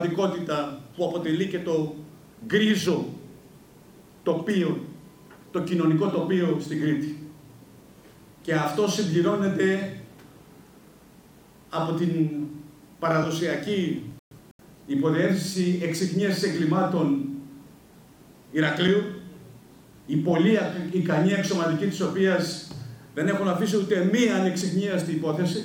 πραγματικότητα που αποτελεί και το γκρίζο τοπίο, το κοινωνικό τοπίο στην Κρήτη. Και αυτό συμπληρώνεται από την παραδοσιακή υποδιεύθυνση εξιχνίασης εγκλημάτων Ηρακλείου, οι πολύ ικανοί αξιωματικοί της οποίας δεν έχουν αφήσει ούτε μία ανεξιχνίαστη υπόθεση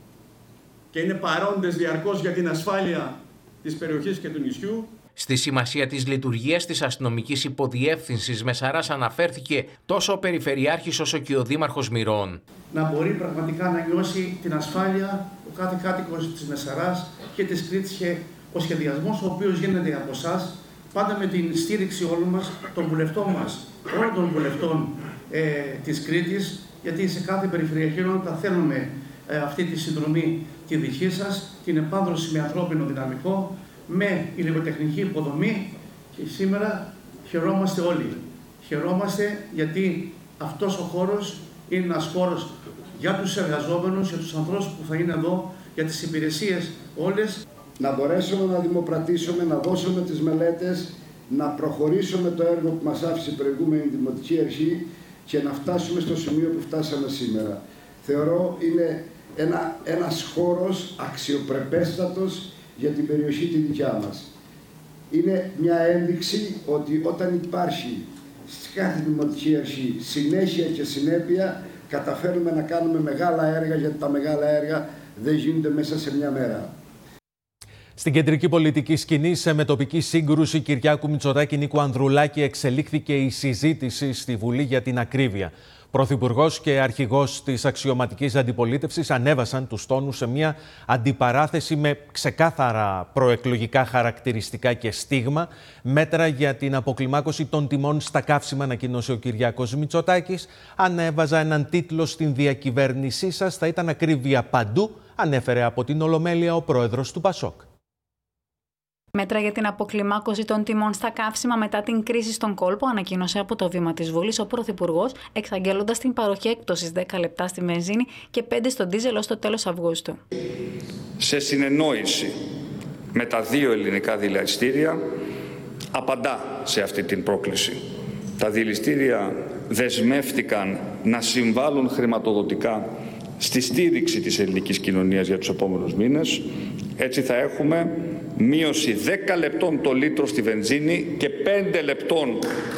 και είναι παρόντες διαρκώς για την ασφάλεια της περιοχής και του νησιού. Στη σημασία της λειτουργίας της αστυνομικής υποδιεύθυνσης Μεσαράς αναφέρθηκε τόσο ο Περιφερειάρχης όσο και ο Δήμαρχος Μηρών. Να μπορεί πραγματικά να νιώσει την ασφάλεια ο κάθε κάτοικος της Μεσαράς και της Κρήτης και ο σχεδιασμός ο οποίος γίνεται από εσάς, πάντα με την στήριξη όλων μας, των βουλευτών μας, όλων των βουλευτών της Κρήτης, γιατί σε κάθε περιφερειακή ενότητα θέλουμε αυτή τη συνδρομή τη δική σας, την επάνδρωση με ανθρώπινο δυναμικό, με υλικοτεχνική υποδομή και σήμερα χαιρόμαστε όλοι. Χαιρόμαστε γιατί αυτός ο χώρος είναι ένας χώρος για τους εργαζόμενους, για τους ανθρώπους που θα είναι εδώ, για τις υπηρεσίες όλες. Να μπορέσουμε να δημοπρατήσουμε, να δώσουμε τις μελέτες, να προχωρήσουμε το έργο που μας άφησε η προηγούμενη Δημοτική Αρχή και να φτάσουμε στο σημείο που φτάσαμε σήμερα. Θεωρώ είναι ένας χώρος αξιοπρεπέστατος για την περιοχή τη δικιά μας. Είναι μια ένδειξη ότι όταν υπάρχει στη κάθε Δημοτική Αρχή συνέχεια και συνέπεια, καταφέρουμε να κάνουμε μεγάλα έργα, γιατί τα μεγάλα έργα δεν γίνονται μέσα σε μια μέρα. Στην κεντρική πολιτική σκηνή, σε μετοπική σύγκρουση Κυριάκου Μητσοτάκη Νίκου Ανδρουλάκη, εξελίχθηκε η συζήτηση στη Βουλή για την ακρίβεια. Πρωθυπουργός και αρχηγός της αξιωματικής αντιπολίτευσης ανέβασαν τους τόνους σε μια αντιπαράθεση με ξεκάθαρα προεκλογικά χαρακτηριστικά και στίγμα. Μέτρα για την αποκλιμάκωση των τιμών στα καύσιμα, ανακοίνωσε ο Κυριάκος Μητσοτάκης. Ανέβαζα έναν τίτλο στην διακυβέρνησή σας, θα ήταν ακρίβεια παντού, ανέφερε από την Ολομέλεια ο πρόεδρος του Πασόκ. Μέτρα για την αποκλιμάκωση των τιμών στα καύσιμα μετά την κρίση στον κόλπο, ανακοίνωσε από το βήμα της Βουλής ο Πρωθυπουργός, εξαγγέλλοντας την παροχή έκπτωσης 10 λεπτά στη βενζίνη και 5 στο ντίζελ ως το τέλος Αυγούστου. Σε συνεννόηση με τα δύο ελληνικά δηληστήρια, απαντά σε αυτή την πρόκληση. Τα δηληστήρια δεσμεύτηκαν να συμβάλλουν χρηματοδοτικά στη στήριξη της ελληνικής κοινωνίας για τους επόμενους μήνες. Έτσι θα έχουμε μείωση 10 λεπτών το λίτρο στη βενζίνη και 5 λεπτών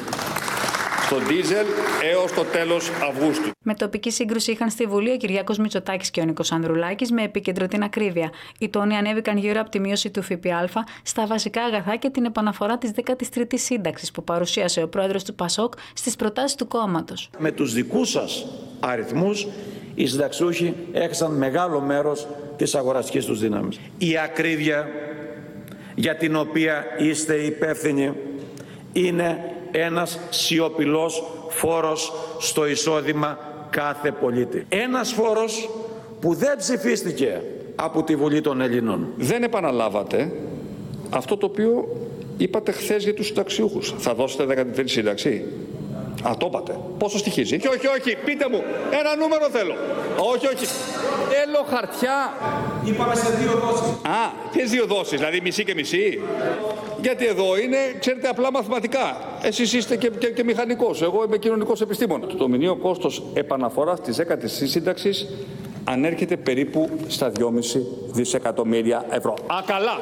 στο ντίζελ έως το τέλος Αυγούστου. Με τοπική σύγκρουση είχαν στη Βουλή ο Κυριάκος Μητσοτάκης και ο Νίκος Ανδρουλάκης με επίκεντρο την ακρίβεια. Οι τόνοι ανέβηκαν γύρω από τη μείωση του ΦΠΑ στα βασικά αγαθά και την επαναφορά της 13ης σύνταξης που παρουσίασε ο πρόεδρος του Πασόκ στις προτάσεις του κόμματος. Με τους δικούς σας αριθμούς, οι συνταξιούχοι έχασαν μεγάλο μέρος της αγοραστικής τους δύναμης. Η ακρίβεια για την οποία είστε υπεύθυνοι είναι ένας σιωπηλός φόρος στο εισόδημα κάθε πολίτη. Ένας φόρος που δεν ψηφίστηκε από τη Βουλή των Ελλήνων. Δεν επαναλάβατε αυτό το οποίο είπατε χθες για τους συνταξιούχους. Θα δώσετε 13η σύνταξη. Το είπατε. Πόσο στοιχίζει? Όχι, πείτε μου. Ένα νούμερο θέλω. Όχι. Θέλω χαρτιά. Είπαμε σε 2 δόσεις. Ποιες 2 δόσεις, δηλαδή μισή και μισή? Γιατί εδώ είναι, ξέρετε, απλά μαθηματικά. Εσείς είστε και μηχανικός. Εγώ είμαι κοινωνικός επιστήμονας. Το μηνιαίο κόστος επαναφοράς της 10ης σύνταξης ανέρχεται περίπου στα 2,5 δισεκατομμύρια ευρώ. Καλά.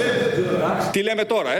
Τι λέμε τώρα,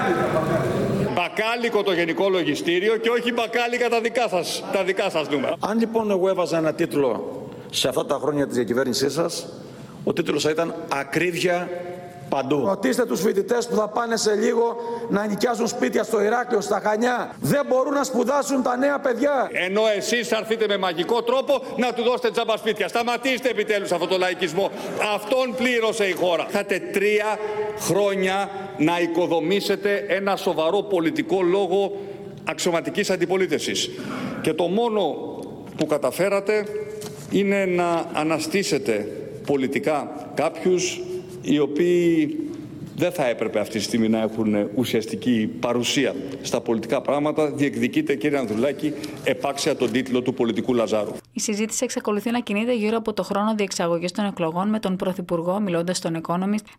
Μπακάλικο το Γενικό Λογιστήριο και όχι μπακάλικα τα δικά σας νούμερα. Αν λοιπόν εγώ έβαζα ένα τίτλο σε αυτά τα χρόνια της διακυβέρνησής σας, ο τίτλος θα ήταν «Ακρίβεια παντού». Ρωτήστε τους φοιτητές που θα πάνε σε λίγο να νοικιάζουν σπίτια στο Ηράκλειο, στα Χανιά. Δεν μπορούν να σπουδάσουν τα νέα παιδιά. Ενώ εσείς θα έρθετε με μαγικό τρόπο να του δώσετε τζάμπα σπίτια. Σταματήστε επιτέλους αυτό το λαϊκισμό. Αυτόν πλήρωσε η χώρα. Είχατε 3 χρόνια να οικοδομήσετε ένα σοβαρό πολιτικό λόγο αξιωματικής αντιπολίτευσης. Και το μόνο που καταφέρατε είναι να αναστήσετε πολιτικά κάποιους οι οποίοι δεν θα έπρεπε αυτή τη στιγμή να έχουν ουσιαστική παρουσία στα πολιτικά πράγματα. Διεκδικείτε, κύριε Ανδρουλάκη, επάξια τον τίτλο του πολιτικού Λαζάρου. Η συζήτηση εξακολουθεί να κινείται γύρω από το χρόνο διεξαγωγής των εκλογών, με τον Πρωθυπουργό, μιλώντας στον Economist,